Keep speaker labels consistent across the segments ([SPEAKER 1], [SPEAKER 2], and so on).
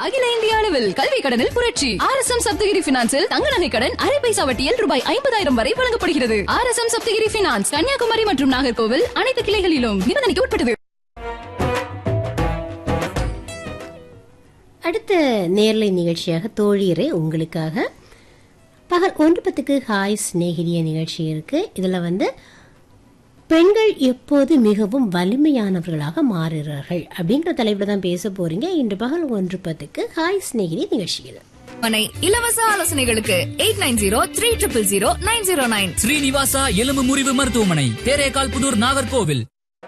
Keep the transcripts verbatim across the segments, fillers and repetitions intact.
[SPEAKER 1] அகில இந்திய அளவில் கல்வி கடனில் புரட்சி. ஆர் எஸ் எம் சப்தகிரி பினான்சில் தங்க நகை கடன் அரை பைசா வட்டியில் ரூபாய் ஐம்பதாயிரம் வரை வழங்கப்படுகிறது. R S M Saptagiri finance, Kanyakumari மற்றும் நாகர்கோவில் அனைத்து கிளைகளிலும். நிபந்தனைக்கு உட்பட்டது.
[SPEAKER 2] அடுத்த நேர்லை நிகழ்ச்சியாக தோழியரை உங்களுக்காக பகல் ஒன்று பத்துக்கு ஹாய் சிநேகிதிய நிகழ்ச்சி இருக்கு. இதுல வந்து பெண்கள் எப்போது மிகவும் வலிமையானவர்களாக மாறுகிறார்கள் அப்படிங்கிற தலைப்புல தான் பேச போறீங்க இன்று பகல் ஒன்று பத்துக்கு ஹாய் சிநேகிதி நிகழ்ச்சியில்.
[SPEAKER 1] இலவச ஆலோசனைகளுக்கு eight nine zero three triple zero nine zero nine.
[SPEAKER 3] Srinivasa எலும்பு முறிவு மருத்துவமனை, தேரேகால் புதூர், நாகர்கோவில்.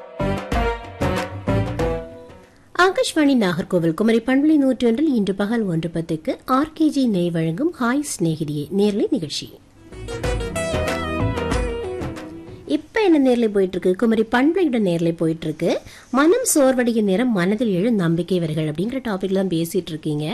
[SPEAKER 2] ஆகாஷ்வாணி நாகர்கோவில் குமரி பண்பலை நூற்றி ஒன்றில் இன்று பகல் ஒன்று பத்துக்கு ஆர்கேஜி நெய் வழங்கும் ஹாய் சிநேகிதியே நேர்லை நிகழ்ச்சி. இப்ப என்ன நேர்லை போயிட்டு இருக்கு? குமரி பண்பலையோட நேர்லை போயிட்டு இருக்கு. மனம் சோர்வடைய நேரம் மனதில் எழு நம்பிக்கை வரிகள் அப்படிங்கிற டாபிக்ல தான் பேசிட்டு இருக்கீங்க.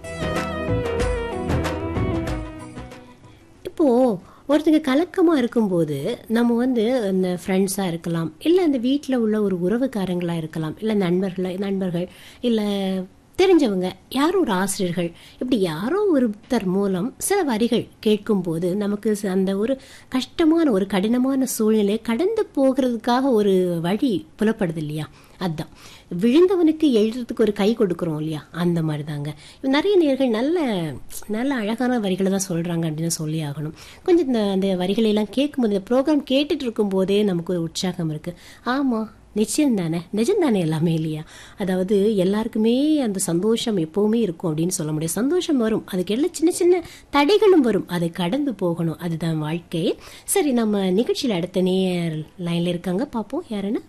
[SPEAKER 2] இப்போ ஒருத்தங்க கலக்கமாக இருக்கும்போது நம்ம வந்து இந்த ஃப்ரெண்ட்ஸாக இருக்கலாம், இல்லை அந்த வீட்டில் உள்ள ஒரு உறவுக்காரங்களாக இருக்கலாம், இல்லை நண்பர்கள் நண்பர்கள் இல்லை தெரிஞ்சவங்க, யாரோ ஒரு ஆசிரியர்கள், இப்படி யாரோ ஒருத்தர் மூலம் சில வரிகள் கேட்கும்போது நமக்கு அந்த ஒரு கஷ்டமான ஒரு கடினமான சூழ்நிலையை கடந்து போகிறதுக்காக ஒரு வழி புலப்படுது இல்லையா? அதுதான் விழுந்தவனுக்கு எழுதுறதுக்கு ஒரு கை கொடுக்குறோம் இல்லையா? அந்த மாதிரி தாங்க நிறைய நேர்கள் நல்ல நல்ல அழகான வரிகளை தான் சொல்கிறாங்க அப்படின்னு சொல்லி ஆகணும். கொஞ்சம் இந்த அந்த வரிகளெல்லாம் கேட்கும்போது, இந்த ப்ரோக்ராம் கேட்டுட்டு இருக்கும் போதே நமக்கு ஒரு உற்சாகம் இருக்குது. ஆமாம், நிச்சயம் தானே, நிஜம் தானே எல்லாமே இல்லையா? அதாவது எல்லாருக்குமே அந்த சந்தோஷம் எப்போவுமே இருக்கும் அப்படின்னு சொல்ல முடியாது. சந்தோஷம் வரும், அதுக்கு எல்லாம் சின்ன சின்ன தடைகளும் வரும், அதை கடந்து போகணும், அதுதான் வாழ்க்கை. சரி, நம்ம நிகழ்ச்சியில் அடுத்த நேர் லைனில் இருக்காங்க, பார்ப்போம் யாருன்னு.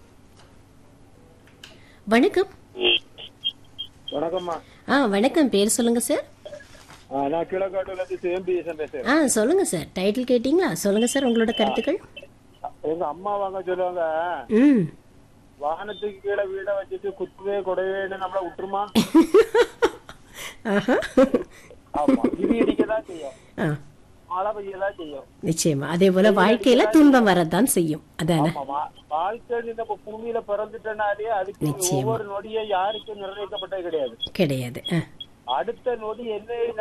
[SPEAKER 2] வணக்கம்.
[SPEAKER 4] வணக்கம்மா.
[SPEAKER 2] ஆ வணக்கம், பேர் சொல்லுங்க சார்.
[SPEAKER 4] நான் கீழக்காட்டுல இருந்து சிஎம்பி பேசுறேன்.
[SPEAKER 2] ஆ சொல்லுங்க சார், டைட்டில் கேட்டீங்களா? சொல்லுங்க சார் உங்களோட கருத்துக்கள்.
[SPEAKER 4] எங்க அம்மா வாங்க சொல்லுவாங்க,
[SPEAKER 2] ம்
[SPEAKER 4] வானத்துக்கு கீழே வீட வச்சுட்டு குத்துவே கொடைவேன்னு நம்மள விட்டுருமா? ஆமா, இடி இடிக்கதான் செய்யும், மழை பெய்யதான் செய்யும்.
[SPEAKER 2] நிச்சயமா அதே போல வாழ்க்கையில துன்பம் வரதான் செய்யும். அதானே
[SPEAKER 4] வாழ்க்கை. நம்ம பூமியில பிறந்துட்டனாலே அதுக்கு ஒவ்வொரு நொடியும் யாருக்கும் நிர்ணயிக்கப்பட்டது கிடையாது
[SPEAKER 2] கிடையாது.
[SPEAKER 4] அடுத்த நொடி என்ன